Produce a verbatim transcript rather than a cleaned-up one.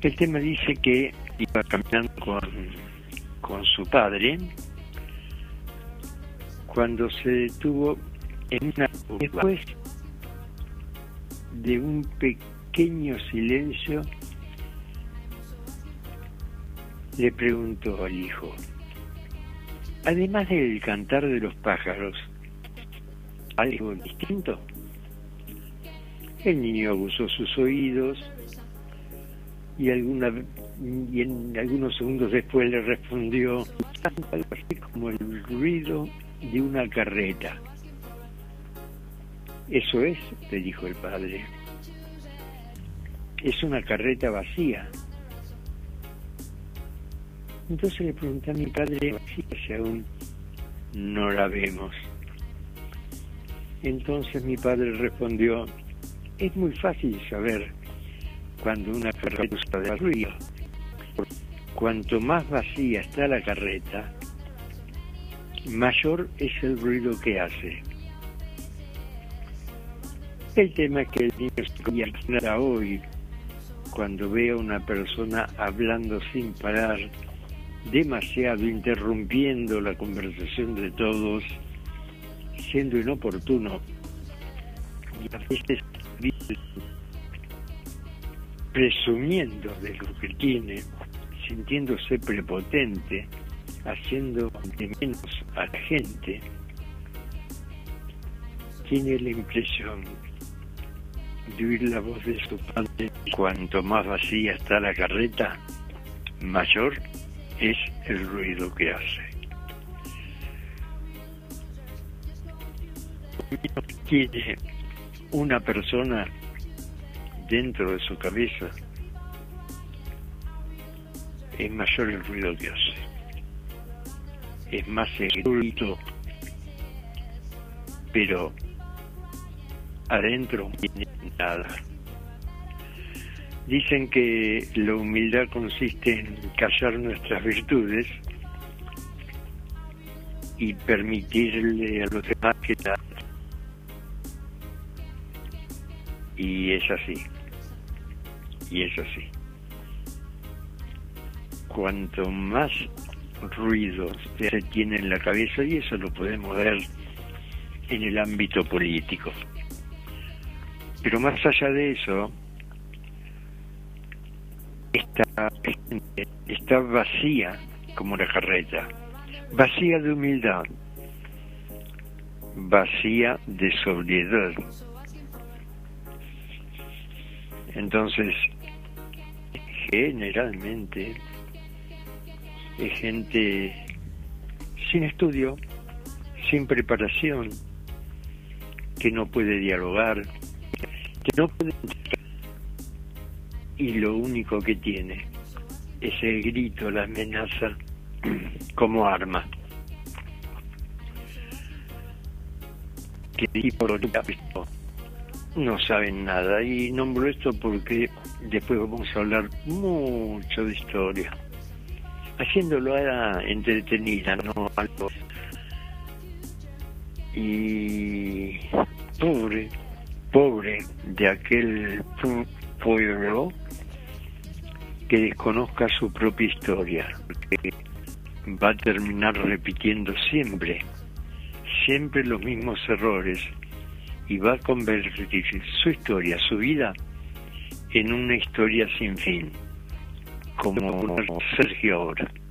El tema dice que iba caminando con, con su padre cuando se detuvo en una... Después de un pequeño silencio, le preguntó al hijo: además del cantar de los pájaros, ¿algo distinto? El niño aguzó sus oídos y, alguna, y en algunos segundos después le respondió algo así como el ruido de una carreta. Eso es, le dijo el padre. Es una carreta vacía. Entonces le pregunté a mi padre si aún no la vemos. Entonces mi padre respondió: es muy fácil saber cuando una carreta está de ruido. Cuanto más vacía está la carreta, mayor es el ruido que hace. El tema es que el niño se imaginará hoy, cuando vea a una persona hablando sin parar, demasiado, interrumpiendo la conversación de todos, siendo inoportuno y a veces presumiendo de lo que tiene, sintiéndose prepotente, haciendo de menos a la gente, tiene la impresión de oír la voz de su padre: cuanto más vacía está la carreta, mayor es el ruido que hace. Tiene una persona dentro de su cabeza, es mayor el ruido que hace, es más erudito, pero adentro no tiene nada. Dicen que la humildad consiste en callar nuestras virtudes y permitirle a los demás que la... Y es así, y es así. Cuanto más ruido se tiene en la cabeza, y eso lo podemos ver en el ámbito político. Pero más allá de eso, esta gente está vacía como la carreta, vacía de humildad, vacía de sobriedad. Entonces, generalmente es gente sin estudio, sin preparación, que no puede dialogar, que no puede... y lo único que tiene es el grito, la amenaza como arma. Que tipo no saben nada, y nombro esto porque después vamos a hablar mucho de historia, haciéndolo a entretenida, no algo. Y pobre, pobre de aquel pueblo que desconozca su propia historia, porque va a terminar repitiendo siempre, siempre los mismos errores, y va a convertir su historia, su vida, en una historia sin fin, como Sergio ahora.